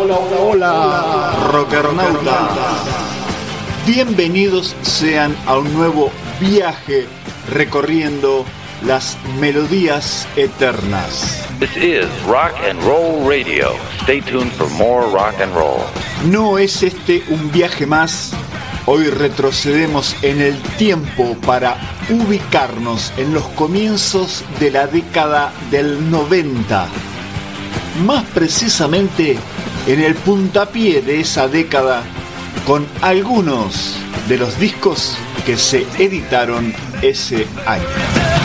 Hola, rockernautas. Bienvenidos sean a un nuevo viaje recorriendo las melodías eternas. This is Rock and Roll Radio. Stay tuned for more rock and roll. No es este un viaje más. Hoy retrocedemos en el tiempo para ubicarnos en los comienzos de la década del 90. Más precisamente en el puntapié de esa década, con algunos de los discos que se editaron ese año.